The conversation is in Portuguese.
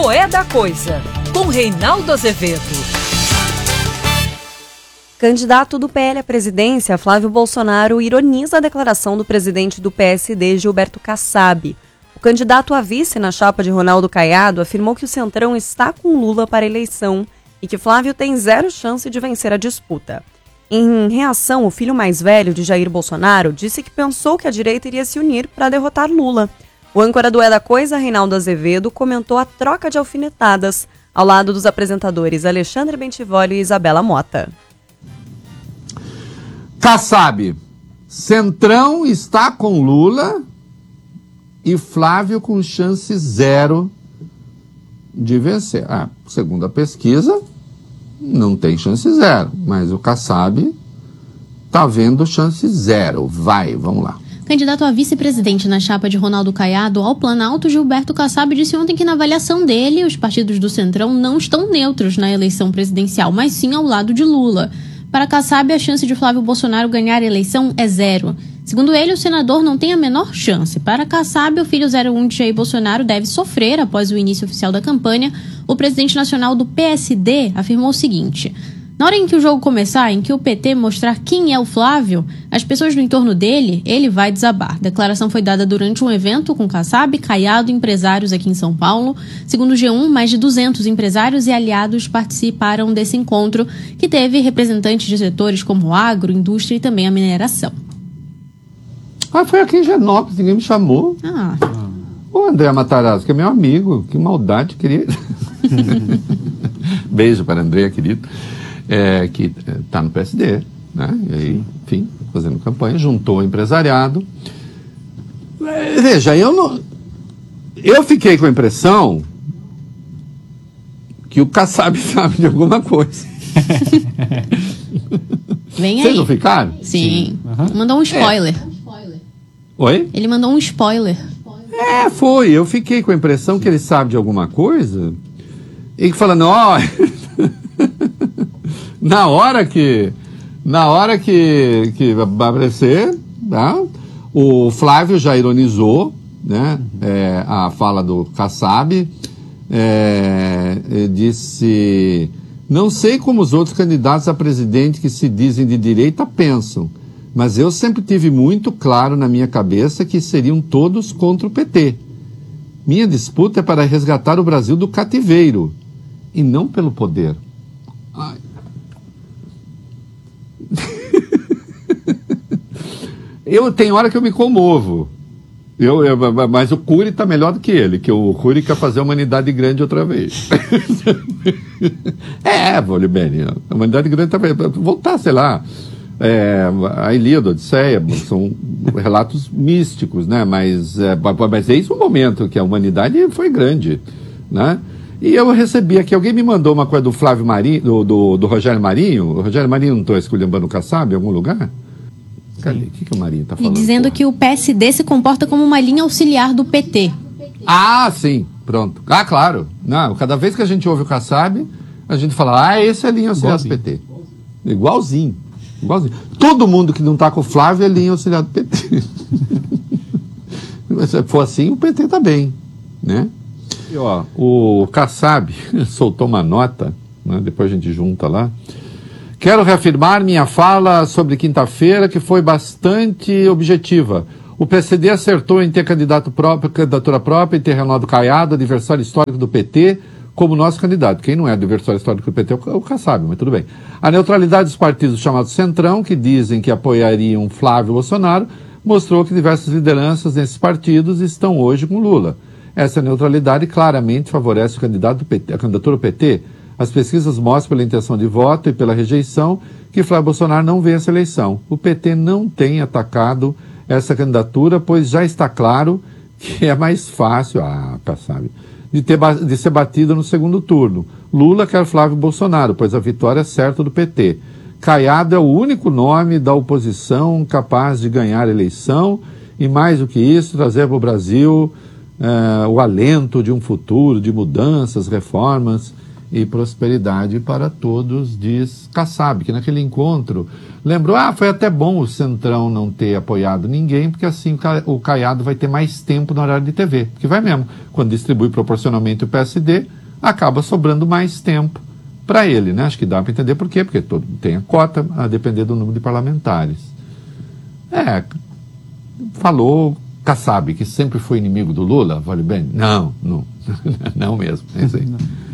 Como é da Coisa, com Reinaldo Azevedo. Candidato do PL à presidência, Flávio Bolsonaro ironiza a declaração do presidente do PSD, Gilberto Kassab. O candidato a vice na chapa de Ronaldo Caiado afirmou que o Centrão está com Lula para a eleição e que Flávio tem zero chance de vencer a disputa. Em reação, o filho mais velho de Jair Bolsonaro disse que pensou que a direita iria se unir para derrotar Lula. O âncora do É da Coisa, Reinaldo Azevedo, comentou a troca de alfinetadas ao lado dos apresentadores Alexandre Bentivolio e Isabela Mota. Kassab, Centrão está com Lula e Flávio com chance zero de vencer. Segundo a pesquisa, não tem chance zero, mas o Kassab tá vendo chance zero. Vamos lá. Candidato a vice-presidente na chapa de Ronaldo Caiado ao Planalto, Gilberto Kassab disse ontem que na avaliação dele, os partidos do Centrão não estão neutros na eleição presidencial, mas sim ao lado de Lula. Para Kassab, a chance de Flávio Bolsonaro ganhar a eleição é zero. Segundo ele, o senador não tem a menor chance. Para Kassab, o filho 01 de Jair Bolsonaro deve sofrer após o início oficial da campanha. O presidente nacional do PSD afirmou o seguinte: na hora em que o jogo começar, em que o PT mostrar quem é o Flávio, as pessoas do entorno dele, ele vai desabar. A declaração foi dada durante um evento com Kassab, Caiado e empresários aqui em São Paulo. Segundo o G1, mais de 200 empresários e aliados participaram desse encontro, que teve representantes de setores como agro, indústria e também a mineração. Foi aqui em Genópolis, ninguém me chamou. O André Matarazzo, que é meu amigo, que maldade, querido. Beijo para André, querido. Que está no PSD, né? E aí, enfim, fazendo campanha, juntou o empresariado. Veja, eu fiquei com a impressão que o Kassab sabe de alguma coisa. Vem aí. Vocês não ficaram? Sim. Mandou um spoiler. Oi? Ele mandou um spoiler. Foi. Eu fiquei com a impressão que ele sabe de alguma coisa e falando, na hora que vai aparecer, tá? O Flávio já ironizou, né? A fala do Kassab, disse: não sei como os outros candidatos a presidente que se dizem de direita pensam, mas eu sempre tive muito claro na minha cabeça que seriam todos contra o PT. Minha disputa é para resgatar o Brasil do cativeiro e não pelo poder. Tem hora que eu me comovo. Mas o Cury está melhor do que ele, que o Cury quer fazer a humanidade grande outra vez. Volibene, a humanidade grande vai voltar, sei lá, a Ilíada, a Odisseia, são relatos místicos, né? Mas é isso o momento que a humanidade foi grande, né? E eu recebi aqui, alguém me mandou uma coisa do Flávio Marinho, do Rogério Marinho. O Rogério Marinho não estou esculhambando o Kassab em algum lugar? Cadê? O que o Marinho está falando? E dizendo que o PSD se comporta como uma linha auxiliar do PT. Sim, pronto. Claro. Não, cada vez que a gente ouve o Kassab, a gente fala, esse é linha auxiliar do PT. Igualzinho. Todo mundo que não está com o Flávio é linha auxiliar do PT. Se for assim, o PT está bem, né? E, o Kassab soltou uma nota, né, depois a gente junta lá. Quero reafirmar minha fala sobre quinta-feira, que foi bastante objetiva. O PSD acertou em ter candidatura própria, em ter Ronaldo Caiado, adversário histórico do PT, como nosso candidato. Quem não é adversário histórico do PT é o Kassab, mas tudo bem. A neutralidade dos partidos chamados Centrão, que dizem que apoiariam Flávio Bolsonaro, mostrou que diversas lideranças nesses partidos estão hoje com Lula. Essa neutralidade claramente favorece o candidato do PT, a candidatura do PT. As pesquisas mostram pela intenção de voto e pela rejeição que Flávio Bolsonaro não vence a eleição. O PT não tem atacado essa candidatura, pois já está claro que é mais fácil, Kassab, de ser batido no segundo turno. Lula quer Flávio Bolsonaro, pois a vitória é certa do PT. Caiado é o único nome da oposição capaz de ganhar a eleição e, mais do que isso, trazer para o Brasil o alento de um futuro de mudanças, reformas e prosperidade para todos, diz Kassab, que naquele encontro lembrou, foi até bom o Centrão não ter apoiado ninguém, porque assim o Caiado vai ter mais tempo no horário de TV, porque vai mesmo, quando distribui proporcionalmente o PSD, acaba sobrando mais tempo para ele, né? Acho que dá para entender por quê, porque tem a cota a depender do número de parlamentares. Falou Kassab, que sempre foi inimigo do Lula, vale bem? Não, não mesmo, é isso aí.